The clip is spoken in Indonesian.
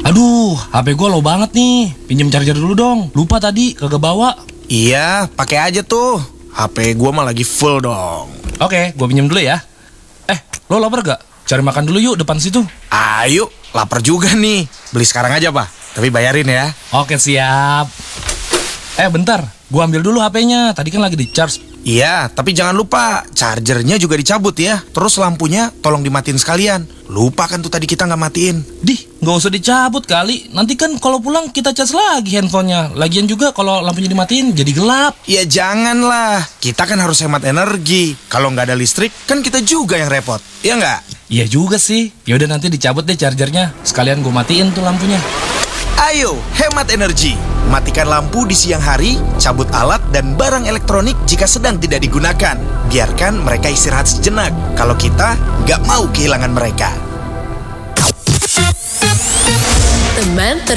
Aduh, HP gua low banget nih. Pinjem charger dulu dong. Lupa tadi, kagak bawa. Iya, pakai aja tuh. HP gua mah lagi full dong. Oke, gua pinjem dulu ya. Lo lapar gak? Cari makan dulu yuk depan situ. Ayo, lapar juga nih. Beli sekarang aja, Pak. Tapi bayarin ya. Oke, siap. Bentar, gua ambil dulu HP-nya. Tadi kan lagi di-charge. Iya, tapi jangan lupa chargernya juga dicabut ya. Terus lampunya tolong dimatiin sekalian. Lupa kan tuh tadi kita nggak matiin. Gak usah dicabut kali. Nanti kan kalau pulang kita cas lagi handphonenya. Lagian juga kalau lampunya dimatiin jadi gelap. Ya janganlah. Kita kan harus hemat energi. Kalau nggak ada listrik, kan kita juga yang repot. Iya nggak? Iya juga sih. Yaudah nanti dicabut deh chargernya. Sekalian gue matiin tuh lampunya. Ayo, hemat energi. Matikan lampu di siang hari, cabut alat dan barang elektronik jika sedang tidak digunakan. Biarkan mereka istirahat sejenak. Kalau kita nggak mau kehilangan mereka. Teman